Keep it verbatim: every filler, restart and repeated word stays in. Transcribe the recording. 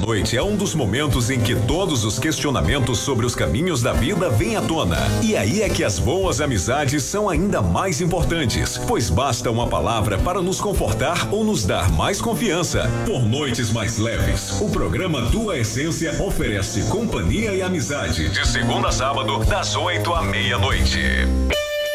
meia-noite é um dos momentos em que todos os questionamentos sobre os caminhos da vida vêm à tona. E aí é que as boas amizades são ainda mais importantes, pois basta uma palavra para nos confortar ou nos dar mais confiança. Por noites mais leves, o programa Tua Essência oferece companhia e amizade de segunda a sábado, das oito à meia-noite.